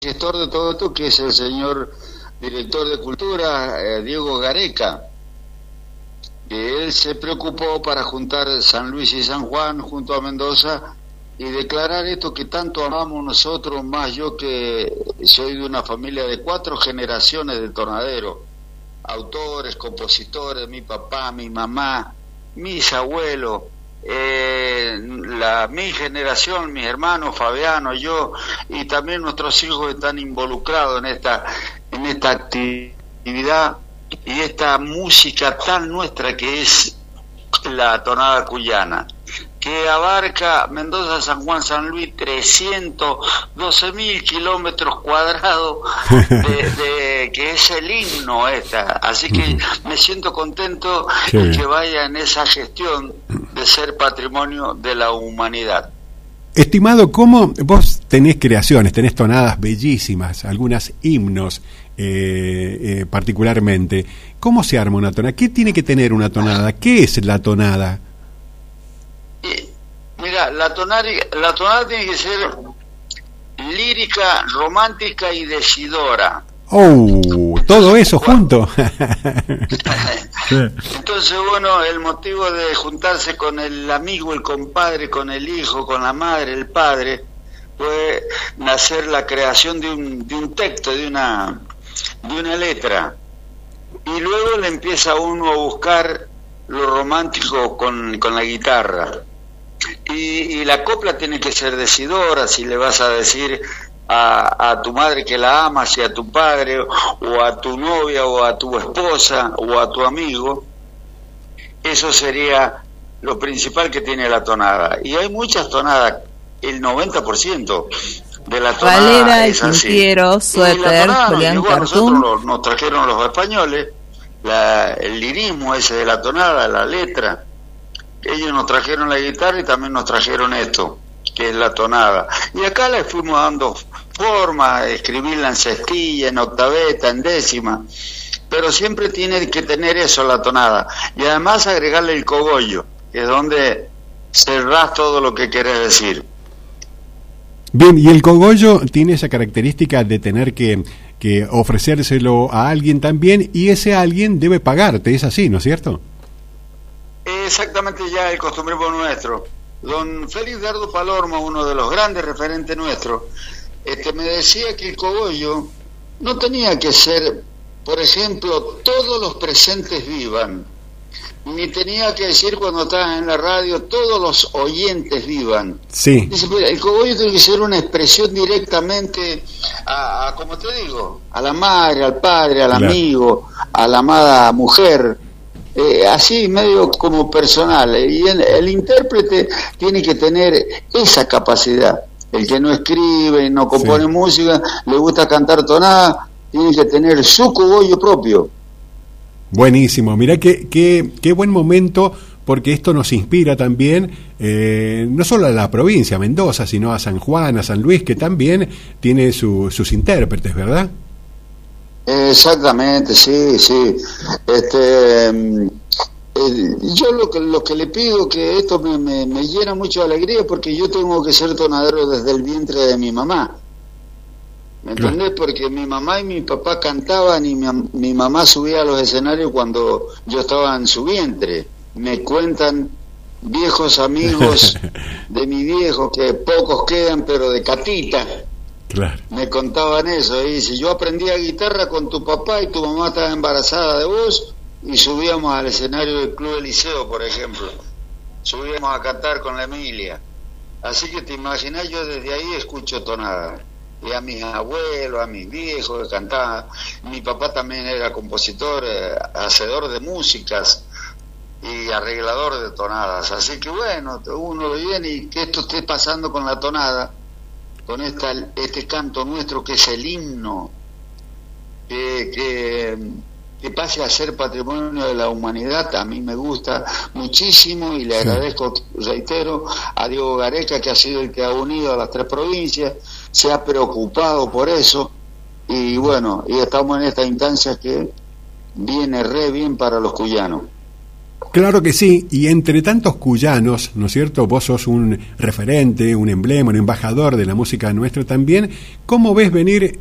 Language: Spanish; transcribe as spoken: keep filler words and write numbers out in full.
gestor de todo esto, que es el señor director de cultura, eh, Diego Gareca, que él se preocupó para juntar San Luis y San Juan junto a Mendoza y declarar esto que tanto amamos nosotros, más yo que soy de una familia de cuatro generaciones de tornaderos, autores, compositores, mi papá, mi mamá, mis abuelos, eh, la mi generación, mis hermanos, Fabiano, yo, y también nuestros hijos están involucrados en esta en esta actividad y esta música tan nuestra que es la tonada cuyana, que abarca Mendoza, San Juan, San Luis, trescientos doce mil kilómetros cuadrados, de, de, que es el himno esta. Así que me siento contento de que vaya en esa gestión de ser patrimonio de la humanidad. Estimado, ¿cómo vos tenés creaciones, tenés tonadas bellísimas, algunas himnos eh, eh, particularmente? ¿Cómo se arma una tonada? ¿Qué tiene que tener una tonada? ¿Qué es la tonada? Mira, la tonada, la tonada tiene que ser lírica, romántica y decidora. ¡Oh! ¿Todo eso junto? Entonces, bueno, el motivo de juntarse con el amigo, el compadre, con el hijo, con la madre, el padre, fue nacer la creación de un, de un texto, de una, de una letra. Y luego le empieza uno a buscar lo romántico con, con la guitarra. Y, y la copla tiene que ser decidora. Si le vas a decir a, a tu madre que la amas, y a tu padre, o a tu novia, o a tu esposa, o a tu amigo, eso sería lo principal que tiene la tonada. Y hay muchas tonadas, el noventa por ciento de la tonada Valera, es así. Quintiero, Suéter, Julián Cartoon. Nosotros nos trajeron los españoles la, el lirismo ese de la tonada, la letra. Ellos nos trajeron la guitarra y también nos trajeron esto, que es la tonada. Y acá le fuimos dando forma, escribirla en sextilla, en octaveta, en décima, pero siempre tiene que tener eso, la tonada. Y además agregarle el cogollo, que es donde cerrás todo lo que querés decir. Bien, y el cogollo tiene esa característica de tener que, que ofrecérselo a alguien también, y ese alguien debe pagarte, es así, ¿no es cierto? Exactamente, ya el costumbrismo nuestro. Don Félix Dardo Palormo, uno de los grandes referentes nuestros, este, me decía que el cogollo no tenía que ser, por ejemplo, todos los presentes vivan, ni tenía que decir cuando estabas en la radio todos los oyentes vivan. Sí. Dice, el cogollo tiene que ser una expresión directamente a, a, como te digo, a la madre, al padre, al claro. amigo, a la amada mujer. Eh, así medio como personal, y el, el intérprete tiene que tener esa capacidad. El que no escribe, no compone sí. música, le gusta cantar tonada, tiene que tener su cogollo propio. Buenísimo, mirá qué, qué, qué buen momento, porque esto nos inspira también, eh, no solo a la provincia, a Mendoza, sino a San Juan, a San Luis, que también tiene su, sus intérpretes, ¿verdad? Exactamente, sí, sí. Este, eh, yo lo que lo que le pido, que esto me, me, me llena mucho de alegría, porque yo tengo que ser tonadero desde el vientre de mi mamá. ¿Me entendés? Porque mi mamá y mi papá cantaban, y mi, mi mamá subía a los escenarios cuando yo estaba en su vientre. Me cuentan viejos amigos de mi viejo, que pocos quedan, pero de catita. Claro. Me contaban eso, y dice, yo aprendí a guitarra con tu papá y tu mamá estaba embarazada de vos, y subíamos al escenario del Club Eliseo, por ejemplo, subíamos a cantar con la Emilia. Así que te imaginás, yo desde ahí escucho tonada, y a mis abuelos, a mis viejos que cantaban. Mi papá también era compositor, eh, hacedor de músicas y arreglador de tonadas. Así que bueno, uno lo viene, y que esto esté pasando con la tonada, con esta, este canto nuestro que es el himno, que, que, que pase a ser patrimonio de la humanidad, a mí me gusta muchísimo, y le agradezco, reitero, a Diego Gareca, que ha sido el que ha unido a las tres provincias, se ha preocupado por eso, y bueno, y estamos en esta instancia que viene re bien para los cuyanos. Claro que sí, y entre tantos cuyanos, ¿no es cierto? Vos sos un referente, un emblema, un embajador de la música nuestra también. ¿Cómo ves venir